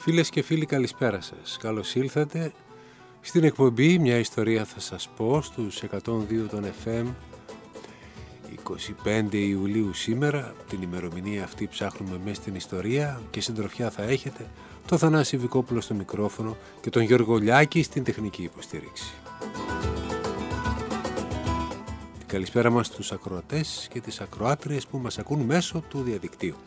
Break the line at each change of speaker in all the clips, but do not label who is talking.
Φίλες και φίλοι, καλησπέρα σας. Καλώς ήλθατε στην εκπομπή «Μια ιστορία θα σας πω» στους 102 των FM. 25 Ιουλίου σήμερα, την ημερομηνία αυτή ψάχνουμε μέσα στην ιστορία και συντροφιά θα έχετε το Θανάση Βικόπουλο στο μικρόφωνο και τον Γιώργο Λιάκη στην τεχνική υποστήριξη. Την καλησπέρα μας στους ακροατές και τις ακροάτριες που μας ακούν μέσω του διαδικτύου.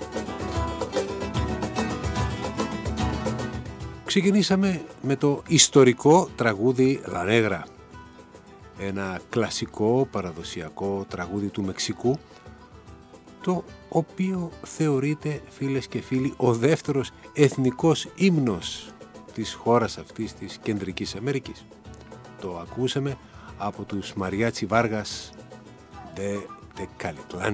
Ξεκινήσαμε με το ιστορικό τραγούδι «La Negra», ένα κλασικό παραδοσιακό τραγούδι του Μεξικού, το οποίο θεωρείται, φίλες και φίλοι, ο δεύτερος εθνικός ύμνος της χώρας αυτής της Κεντρικής Αμερικής. Το ακούσαμε από τους Μαριάτσι Βάργας de Tecalitlán.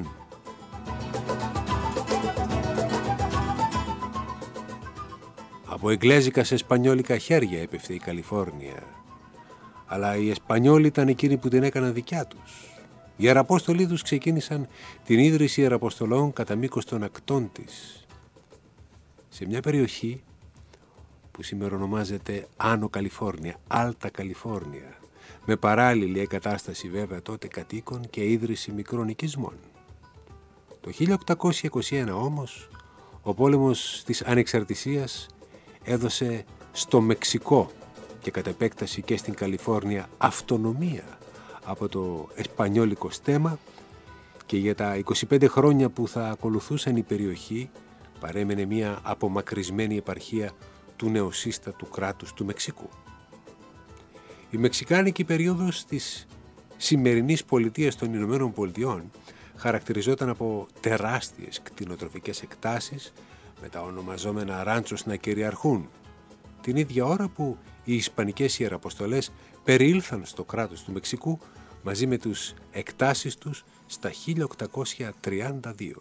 Από εγγλέζικα σε εσπανιόλικα χέρια έπεφτε η Καλιφόρνια, αλλά οι Εσπανιόλοι ήταν εκείνοι που την έκαναν δικιά τους. Οι Ιεραπόστολοι τους ξεκίνησαν την ίδρυση Ιεραποστολών κατά μήκος των ακτών της, σε μια περιοχή που σήμερα ονομάζεται Άνω Καλιφόρνια, Άλτα Καλιφόρνια, με παράλληλη εγκατάσταση βέβαια τότε κατοίκων και ίδρυση μικρών οικισμών. Το 1821 όμως ο πόλεμος της Ανεξαρτησίας έδωσε στο Μεξικό και κατ' επέκταση και στην Καλιφόρνια αυτονομία από το εσπανιόλικο στέμμα, και για τα 25 χρόνια που θα ακολουθούσαν η περιοχή παρέμενε μια απομακρυσμένη επαρχία του νεοσύστατου κράτους του Μεξικού. Η μεξικάνικη περίοδος της σημερινής πολιτείας των Ηνωμένων Πολιτειών χαρακτηριζόταν από τεράστιες κτηνοτροφικές εκτάσεις με τα ονομαζόμενα ράντσος να κυριαρχούν, την ίδια ώρα που οι Ισπανικές Ιεραποστολές περιήλθαν στο κράτος του Μεξικού μαζί με τους εκτάσεις τους στα 1832.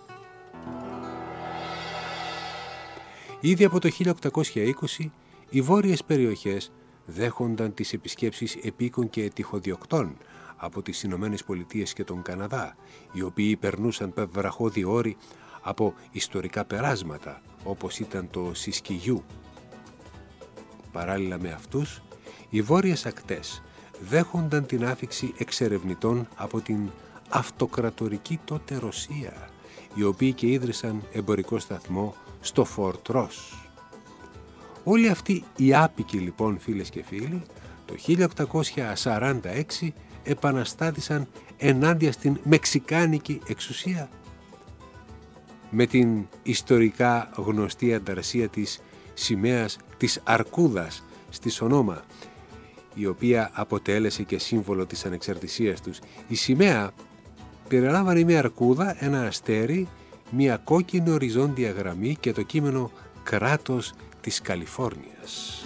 Ήδη από το 1820 οι βόρειες περιοχές δέχονταν τις επισκέψεις επίκων και τυχοδιοκτών από τις Ηνωμένες Πολιτείες και τον Καναδά, οι οποίοι περνούσαν βραχώδη όρη από ιστορικά περάσματα όπως ήταν το Σισκιγιού. Παράλληλα με αυτούς, οι βόρειες ακτές δέχονταν την άφιξη εξερευνητών από την αυτοκρατορική τότε Ρωσία, οι οποίοι και ίδρυσαν εμπορικό σταθμό στο Φορτ Ρος. Όλοι αυτοί οι άπικοι λοιπόν, φίλες και φίλοι, το 1846 επαναστάτησαν ενάντια στην μεξικάνικη εξουσία με την ιστορικά γνωστή ανταρσία της σημαίας της Αρκούδας στη Σονόμα, η οποία αποτέλεσε και σύμβολο της ανεξαρτησίας τους. Η σημαία περιλάμβανε μια αρκούδα, ένα αστέρι, μια κόκκινη οριζόντια γραμμή και το κείμενο «Κράτος της Καλιφόρνιας».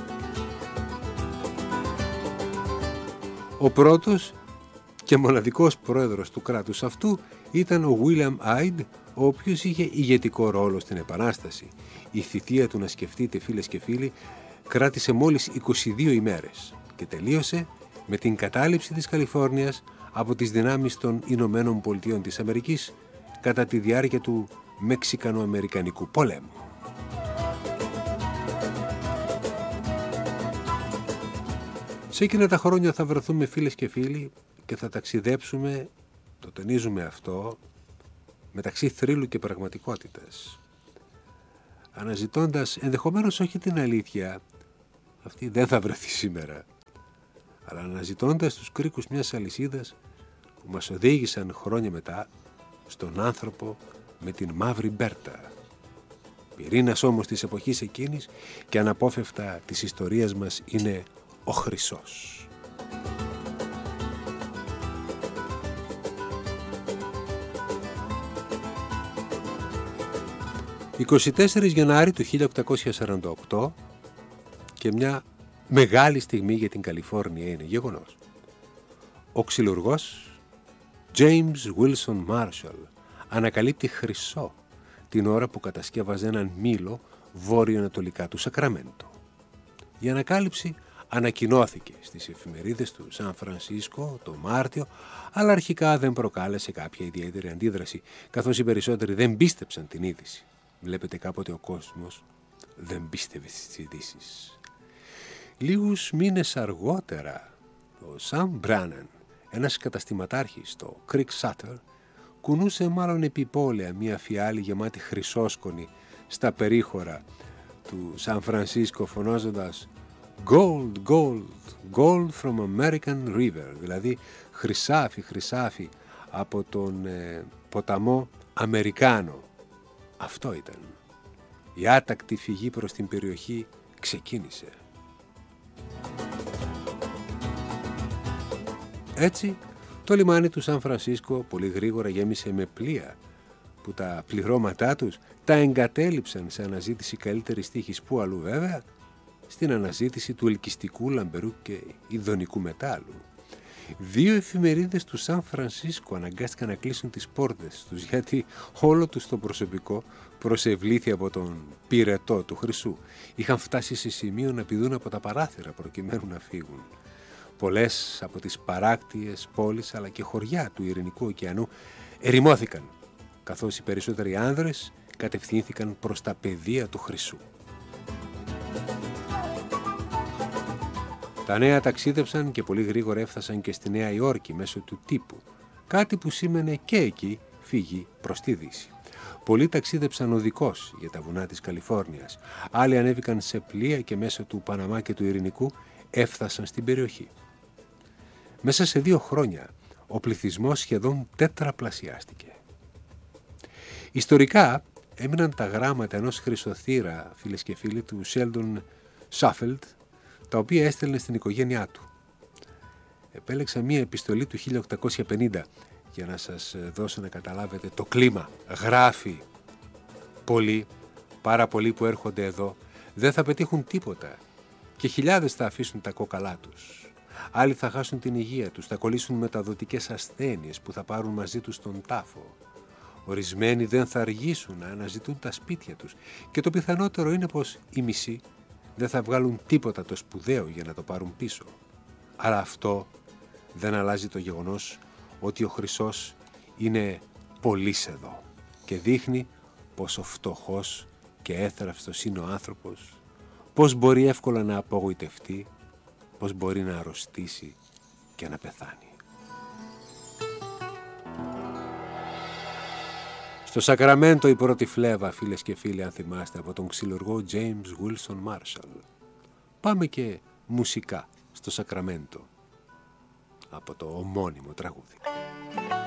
Ο πρώτος και μοναδικός πρόεδρος του κράτους αυτού ήταν ο Βίλιαμ Άιντ, ο οποίος είχε ηγετικό ρόλο στην Επανάσταση. Η θητεία του, να σκεφτείτε φίλες και φίλοι, κράτησε μόλις 22 ημέρες και τελείωσε με την κατάληψη της Καλιφόρνιας από τις δυνάμεις των Ηνωμένων Πολιτειών της Αμερικής κατά τη διάρκεια του Μεξικανο-Αμερικανικού πολέμου. Σε εκείνα τα χρόνια θα βρεθούμε, φίλες και φίλοι, και θα ταξιδέψουμε, το τονίζουμε αυτό, μεταξύ θρύλου και πραγματικότητας, αναζητώντας ενδεχομένως όχι την αλήθεια, αυτή δεν θα βρεθεί σήμερα, αλλά αναζητώντας τους κρίκους μιας αλυσίδας που μας οδήγησαν χρόνια μετά στον άνθρωπο με την μαύρη μπέρτα. Πυρήνας όμως της εποχής εκείνης και αναπόφευκτα της ιστορίας μας είναι ο χρυσός. «24 Γενάρη του 1848 και μια μεγάλη στιγμή για την Καλιφόρνια είναι γεγονός. Ο ξυλουργός James Wilson Marshall ανακαλύπτει χρυσό την ώρα που κατασκεύαζε έναν μήλο βόρειο-ανατολικά του Σακραμέντο. Η ανακάλυψη ανακοινώθηκε στις εφημερίδες του Σαν Φρανσίσκο το Μάρτιο, αλλά αρχικά δεν προκάλεσε κάποια ιδιαίτερη αντίδραση, καθώς οι περισσότεροι δεν πίστεψαν την είδηση. Βλέπετε, κάποτε ο κόσμος δεν πίστευε στις ειδήσεις. Λίγους μήνες αργότερα, ο Σαμ Μπράνεν, ένας καταστηματάρχης στο Creek Sutter, κουνούσε μάλλον επιπόλαια μία φιάλη γεμάτη χρυσόσκονη στα περίχωρα του Σαν Φρανσίσκο, φωνάζοντας «Gold, gold, gold from American River», δηλαδή χρυσάφι, χρυσάφι από τον ποταμό Αμερικάνο. Αυτό ήταν. Η άτακτη φυγή προς την περιοχή ξεκίνησε. Έτσι, το λιμάνι του Σαν Φρανσίσκο πολύ γρήγορα γέμισε με πλοία που τα πληρώματά τους τα εγκατέλειψαν σε αναζήτηση καλύτερης τύχης. Πού αλλού βέβαια? Στην αναζήτηση του ελκυστικού λαμπερού και ειδονικού μετάλλου. 2 εφημερίδες του Σαν Φρανσίσκο αναγκάστηκαν να κλείσουν τις πόρτες τους, γιατί όλο τους το προσωπικό προσευλήθη από τον πυρετό του χρυσού. Είχαν φτάσει σε σημείο να πηδούν από τα παράθυρα προκειμένου να φύγουν. Πολλές από τις παράκτιες πόλεις αλλά και χωριά του Ειρηνικού ωκεανού ερημώθηκαν, καθώς οι περισσότεροι άνδρες κατευθύνθηκαν προς τα πεδία του χρυσού. Τα νέα ταξίδεψαν και πολύ γρήγορα έφτασαν και στη Νέα Υόρκη μέσω του τύπου, κάτι που σήμαινε και εκεί φύγη προς τη Δύση. Πολλοί ταξίδεψαν οδικώς για τα βουνά της Καλιφόρνιας, άλλοι ανέβηκαν σε πλοία και μέσω του Παναμά και του Ειρηνικού έφτασαν στην περιοχή. Μέσα σε 2 χρόνια ο πληθυσμός σχεδόν τέτραπλασιάστηκε. Ιστορικά έμειναν τα γράμματα ενός χρυσοθύρα, φίλες και φίλοι, του Σέλντον Σάφελτ, τα οποία έστελνε στην οικογένειά του. Επέλεξα μία επιστολή του 1850 για να σας δώσω να καταλάβετε το κλίμα. Γράφει: πολλοί, πάρα πολλοί που έρχονται εδώ δεν θα πετύχουν τίποτα και χιλιάδες θα αφήσουν τα κόκαλά τους. Άλλοι θα χάσουν την υγεία τους, θα κολλήσουν μεταδοτικές ασθένειες που θα πάρουν μαζί τους τον τάφο. Ορισμένοι δεν θα αργήσουν να αναζητούν τα σπίτια τους και το πιθανότερο είναι πως οι μισοί δεν θα βγάλουν τίποτα το σπουδαίο για να το πάρουν πίσω. Αλλά αυτό δεν αλλάζει το γεγονός ότι ο χρυσός είναι πολύς εδώ και δείχνει πόσο φτωχός και έθραυστος είναι ο άνθρωπος, πώς μπορεί εύκολα να απογοητευτεί, πώς μπορεί να αρρωστήσει και να πεθάνει. Στο Σακραμέντο η πρώτη φλέβα, φίλες και φίλοι, αν θυμάστε, από τον ξυλουργό James Wilson Marshall. Πάμε και μουσικά στο Σακραμέντο από το ομώνυμο τραγούδι.